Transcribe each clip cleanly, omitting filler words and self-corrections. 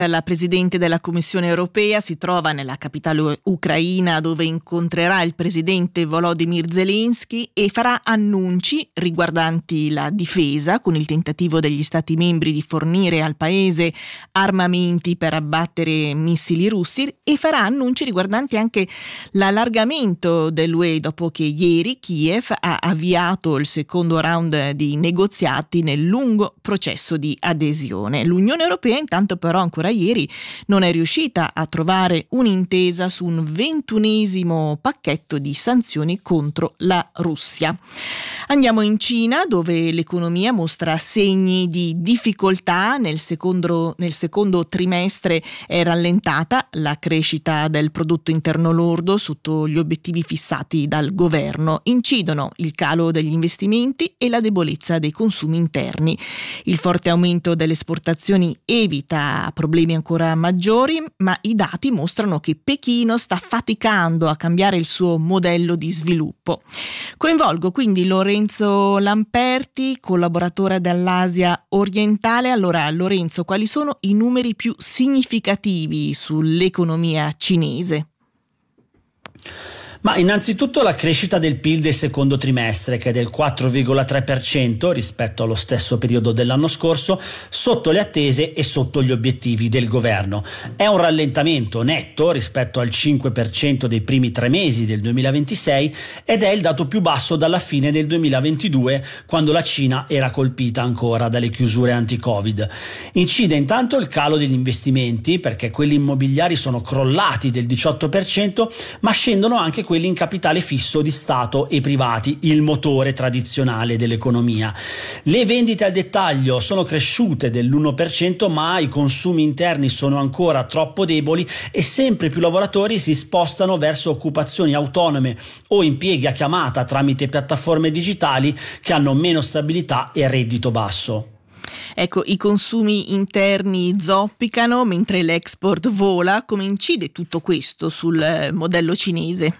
La Presidente della Commissione europea si trova nella capitale ucraina, dove incontrerà il Presidente Volodymyr Zelensky e farà annunci riguardanti la difesa, con il tentativo degli Stati membri di fornire al paese armamenti per abbattere missili russi, e farà annunci riguardanti anche l'allargamento dell'UE dopo che ieri Kiev ha avviato il secondo round di negoziati nel lungo processo di adesione. L'Unione Europea intanto però ancora ieri non è riuscita a trovare un'intesa su un 21esimo pacchetto di sanzioni contro la Russia. Andiamo in Cina, dove l'economia mostra segni di difficoltà. Nel secondo trimestre è rallentata la crescita del prodotto interno lordo sotto gli obiettivi fissati dal governo. Incidono il calo degli investimenti e la debolezza dei consumi interni. Il forte aumento delle esportazioni evita problemi ancora maggiori, ma i dati mostrano che Pechino sta faticando a cambiare il suo modello di sviluppo. Coinvolgo quindi Lorenzo Lamperti, collaboratore dell'Asia orientale. Allora, Lorenzo, quali sono i numeri più significativi sull'economia cinese? Ma innanzitutto la crescita del PIL del secondo trimestre, che è del 4,3% rispetto allo stesso periodo dell'anno scorso, sotto le attese e sotto gli obiettivi del governo. È un rallentamento netto rispetto al 5% dei primi 3 mesi del 2026 ed è il dato più basso dalla fine del 2022, quando la Cina era colpita ancora dalle chiusure anti-Covid. Incide intanto il calo degli investimenti, perché quelli immobiliari sono crollati del 18%, ma scendono anche quelli in capitale fisso di Stato e privati, il motore tradizionale dell'economia. Le vendite al dettaglio sono cresciute dell'1%, ma i consumi interni sono ancora troppo deboli e sempre più lavoratori si spostano verso occupazioni autonome o impieghi a chiamata tramite piattaforme digitali che hanno meno stabilità e reddito basso. Ecco, i consumi interni zoppicano mentre l'export vola. Come incide tutto questo sul modello cinese?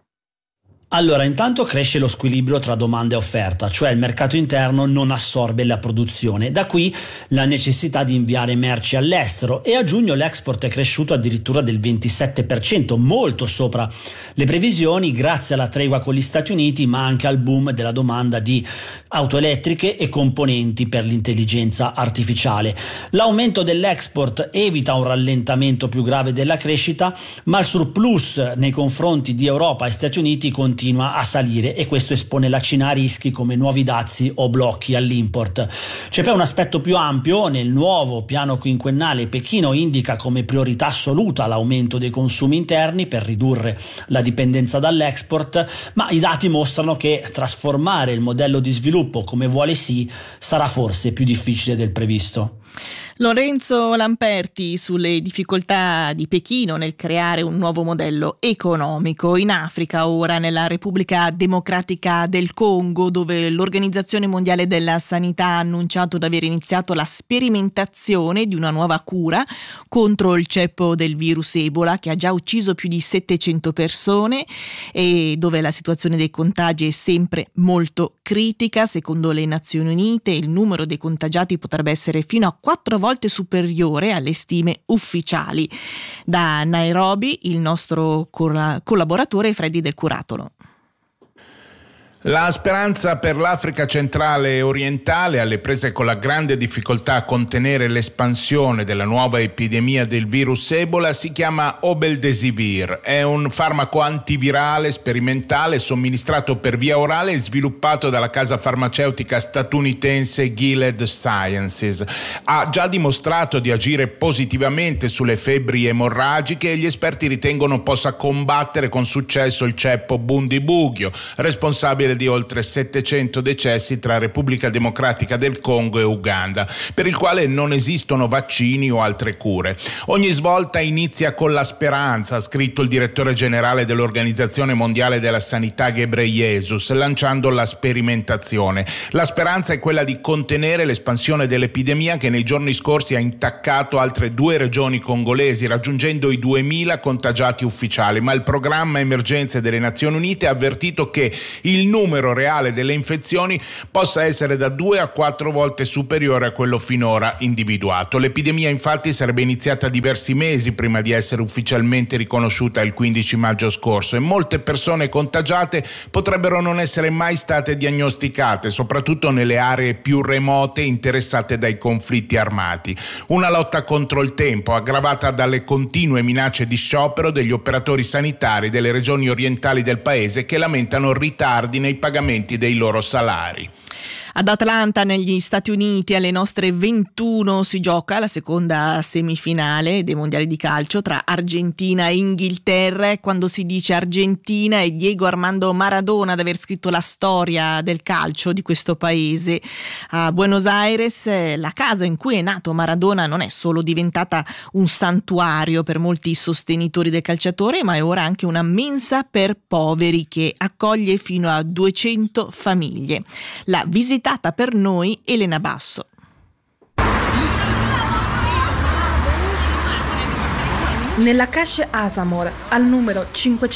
Allora, intanto cresce lo squilibrio tra domanda e offerta, cioè il mercato interno non assorbe la produzione. Da qui la necessità di inviare merci all'estero, e a giugno l'export è cresciuto addirittura del 27%, molto sopra le previsioni, grazie alla tregua con gli Stati Uniti, ma anche al boom della domanda di auto elettriche e componenti per l'intelligenza artificiale. L'aumento dell'export evita un rallentamento più grave della crescita, ma il surplus nei confronti di Europa e Stati Uniti continua a salire, e questo espone la Cina a rischi come nuovi dazi o blocchi all'import. C'è poi un aspetto più ampio. Nel nuovo piano quinquennale Pechino indica come priorità assoluta l'aumento dei consumi interni per ridurre la dipendenza dall'export, ma i dati mostrano che trasformare il modello di sviluppo come vuole Xi sarà forse più difficile del previsto. Lorenzo Lamperti sulle difficoltà di Pechino nel creare un nuovo modello economico. In Africa, ora nella Repubblica Democratica del Congo, dove l'Organizzazione Mondiale della Sanità ha annunciato di aver iniziato la sperimentazione di una nuova cura contro il ceppo del virus Ebola, che ha già ucciso più di 700 persone e dove la situazione dei contagi è sempre molto critica. Secondo le Nazioni Unite il numero dei contagiati potrebbe essere fino a 4 volte superiore alle stime ufficiali. Da Nairobi il nostro collaboratore Freddy Del Curatolo. La speranza per l'Africa centrale e orientale, alle prese con la grande difficoltà a contenere l'espansione della nuova epidemia del virus Ebola, si chiama Obeldesivir. È un farmaco antivirale sperimentale somministrato per via orale e sviluppato dalla casa farmaceutica statunitense Gilead Sciences. Ha già dimostrato di agire positivamente sulle febbri emorragiche e gli esperti ritengono possa combattere con successo il ceppo Bundibugyo, responsabile di oltre 700 decessi tra Repubblica Democratica del Congo e Uganda, per il quale non esistono vaccini o altre cure. Ogni svolta inizia con la speranza, ha scritto il direttore generale dell'Organizzazione Mondiale della Sanità Ghebreyesus, lanciando la sperimentazione. La speranza è quella di contenere l'espansione dell'epidemia, che nei giorni scorsi ha intaccato altre 2 regioni congolesi, raggiungendo i 2000 contagiati ufficiali, ma il programma emergenze delle Nazioni Unite ha avvertito che il numero numero reale delle infezioni possa essere da 2 a 4 volte superiore a quello finora individuato. L'epidemia infatti sarebbe iniziata diversi mesi prima di essere ufficialmente riconosciuta il 15 maggio scorso e molte persone contagiate potrebbero non essere mai state diagnosticate, soprattutto nelle aree più remote interessate dai conflitti armati. Una lotta contro il tempo, aggravata dalle continue minacce di sciopero degli operatori sanitari delle regioni orientali del paese che lamentano ritardi nei pagamenti dei loro salari. Ad Atlanta, negli Stati Uniti, alle nostre 21 si gioca la seconda semifinale dei mondiali di calcio tra Argentina e Inghilterra. E quando si dice Argentina è Diego Armando Maradona ad aver scritto la storia del calcio di questo paese. A Buenos Aires, la casa in cui è nato Maradona non è solo diventata un santuario per molti sostenitori del calciatore, ma è ora anche una mensa per poveri che accoglie fino a 200 famiglie. La visitata per noi Elena Basso. Nella Calle Azamor, al numero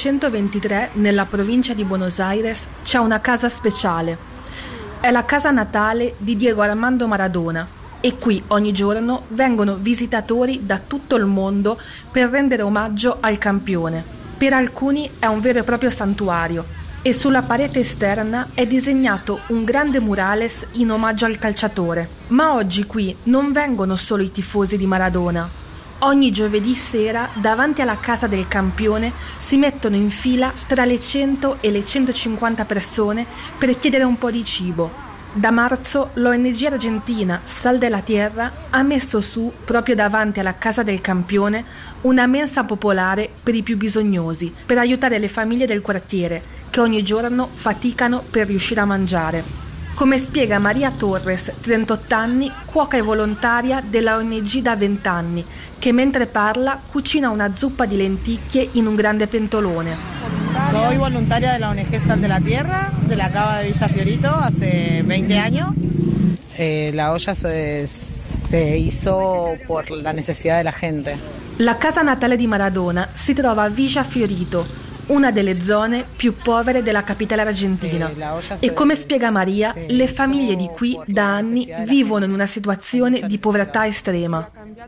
523 nella provincia di Buenos Aires, c'è una casa speciale. È la casa natale di Diego Armando Maradona e qui ogni giorno vengono visitatori da tutto il mondo per rendere omaggio al campione. Per alcuni è un vero e proprio santuario e sulla parete esterna è disegnato un grande murales in omaggio al calciatore. Ma oggi qui non vengono solo i tifosi di Maradona. Ogni giovedì sera, davanti alla casa del campione, si mettono in fila tra le 100 e le 150 persone per chiedere un po' di cibo. Da marzo l'ONG argentina Sal de la Tierra ha messo su, proprio davanti alla casa del campione, una mensa popolare per i più bisognosi, per aiutare le famiglie del quartiere, che ogni giorno faticano per riuscire a mangiare. Come spiega Maria Torres, 38 anni, cuoca e volontaria della ONG da 20 anni, che mentre parla cucina una zuppa di lenticchie in un grande pentolone. Soy voluntaria de la ONG Sal de la Tierra, de la cava de Villa Fiorito, hace 20 años. La olla se hizo por la necesidad de la gente. La casa natale di Maradona si trova a Villa Fiorito, una delle zone più povere della capitale argentina. E come spiega Maria, le famiglie di qui da anni vivono in una situazione di povertà estrema.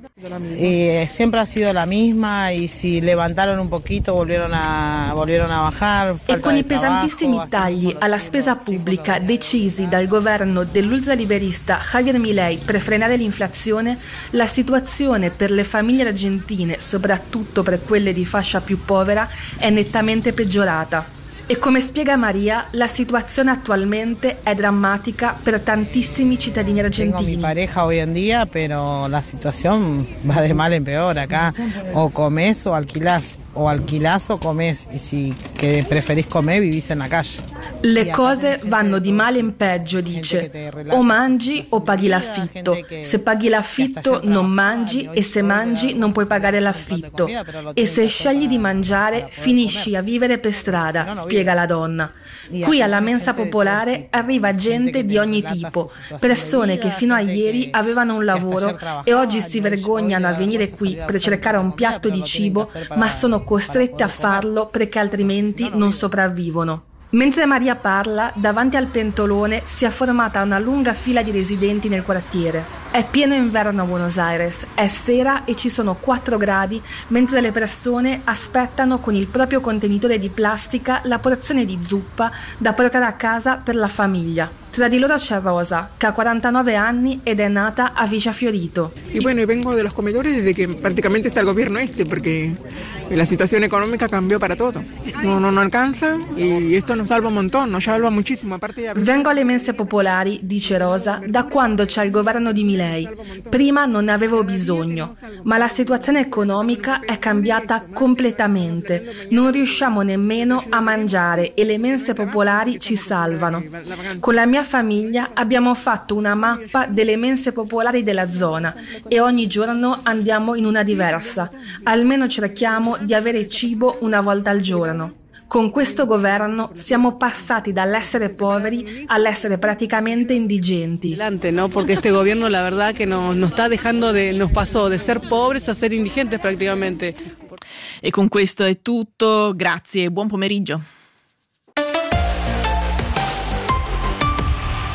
Siempre ha sido la misma y si levantaron un poquito volvieron a bajar. E con i pesantissimi tagli alla spesa pubblica decisi dal governo dell'ultraliberista Javier Milei per frenare l'inflazione, la situazione per le famiglie argentine, soprattutto per quelle di fascia più povera, è nettamente peggiorata. E come spiega Maria, la situazione attualmente è drammatica per tantissimi cittadini argentini. Tengo mi pareja hoy en día, pero la situación va de mal en peor acá. O comes o alquilás. O alquilás o comes, y si que preferís comer vivís en la calle. Le cose vanno di male in peggio, dice. O mangi o paghi l'affitto. Se paghi l'affitto non mangi e se mangi non puoi pagare l'affitto. E se scegli di mangiare finisci a vivere per strada, spiega la donna. Qui alla mensa popolare arriva gente di ogni tipo, persone che fino a ieri avevano un lavoro e oggi si vergognano a venire qui per cercare un piatto di cibo, ma sono costrette a farlo perché altrimenti non sopravvivono. Mentre Maria parla, davanti al pentolone si è formata una lunga fila di residenti nel quartiere. È pieno inverno a Buenos Aires, è sera e ci sono 4 gradi, mentre le persone aspettano con il proprio contenitore di plastica la porzione di zuppa da portare a casa per la famiglia. Tra di loro c'è Rosa, che ha 49 anni ed è nata a Villa Fiorito. Y bueno, vengo de los comedores desde que prácticamente está el gobierno porque la situación económica cambió para todo. No alcanza y esto nos salva un montón, nos salva muchísimo. Vengo alle mense popolari, dice Rosa, da quando c'è il governo di Milei. Prima non ne avevo bisogno, ma la situazione economica è cambiata completamente. Non riusciamo nemmeno a mangiare e le mense popolari ci salvano. Con la mia famiglia abbiamo fatto una mappa delle mense popolari della zona e ogni giorno andiamo in una diversa. Almeno cerchiamo di avere cibo una volta al giorno. Con questo governo siamo passati dall'essere poveri all'essere praticamente indigenti. ¿No? Porque este gobierno la verdad que nos está dejando nos pasó de ser pobres a ser indigentes prácticamente. E con questo è tutto, grazie e buon pomeriggio.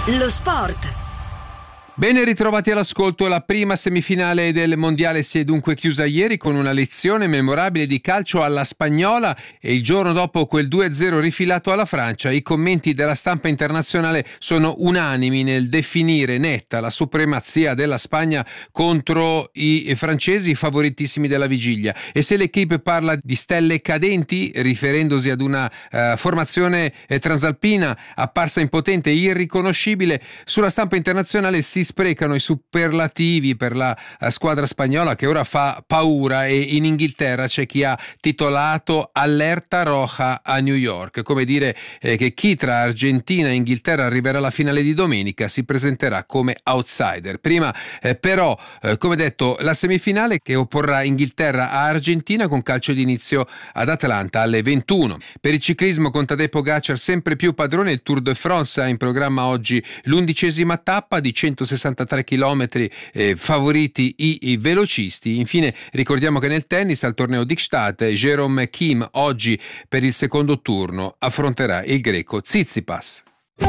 Lo sport. Ben ritrovati all'ascolto. La prima semifinale del mondiale si è dunque chiusa ieri con una lezione memorabile di calcio alla spagnola e il giorno dopo quel 2-0 rifilato alla Francia i commenti della stampa internazionale sono unanimi nel definire netta la supremazia della Spagna contro i francesi favoritissimi della vigilia. E se l'Equipe parla di stelle cadenti, riferendosi ad una formazione transalpina apparsa impotente e irriconoscibile, sulla stampa internazionale si sprecano i superlativi per la squadra spagnola che ora fa paura, e in Inghilterra c'è chi ha titolato allerta roja a New York, come dire che chi tra Argentina e Inghilterra arriverà alla finale di domenica si presenterà come outsider. Prima però, come detto, la semifinale che opporrà Inghilterra a Argentina con calcio d'inizio ad Atlanta alle 21. Per il ciclismo con Tadej Pogacar sempre più padrone, il Tour de France ha in programma oggi l'11ª tappa di 163 chilometri, favoriti i velocisti. Infine ricordiamo che nel tennis al torneo Dickstadt Jerome Kim oggi per il secondo turno affronterà il greco Tsitsipas.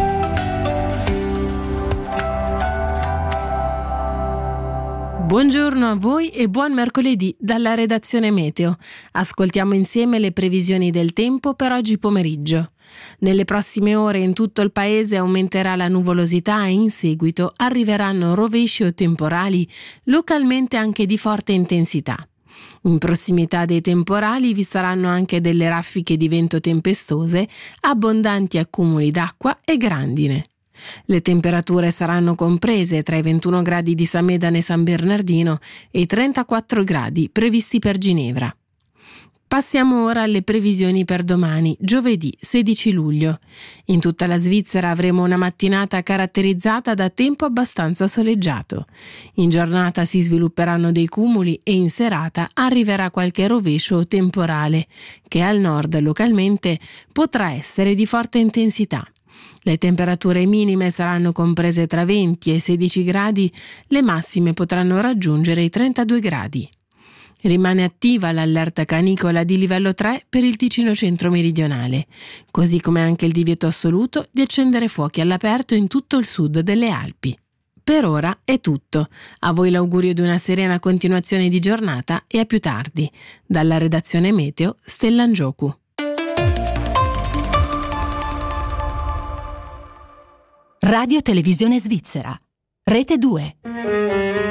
Buongiorno a voi e buon mercoledì dalla redazione Meteo. Ascoltiamo insieme le previsioni del tempo per oggi pomeriggio. Nelle prossime ore in tutto il paese aumenterà la nuvolosità e in seguito arriveranno rovesci o temporali, localmente anche di forte intensità. In prossimità dei temporali vi saranno anche delle raffiche di vento tempestose, abbondanti accumuli d'acqua e grandine. Le temperature saranno comprese tra i 21 gradi di Samedane e San Bernardino e i 34 gradi previsti per Ginevra. Passiamo ora alle previsioni per domani, giovedì 16 luglio. In tutta la Svizzera avremo una mattinata caratterizzata da tempo abbastanza soleggiato. In giornata si svilupperanno dei cumuli e in serata arriverà qualche rovescio o temporale, che al nord localmente potrà essere di forte intensità. Le temperature minime saranno comprese tra 20 e 16 gradi, le massime potranno raggiungere i 32 gradi. Rimane attiva l'allerta canicola di livello 3 per il Ticino centro-meridionale, così come anche il divieto assoluto di accendere fuochi all'aperto in tutto il sud delle Alpi. Per ora è tutto. A voi l'augurio di una serena continuazione di giornata e a più tardi. Dalla redazione Meteo, Stella Ngioku. Radio Televisione Svizzera. Rete 2.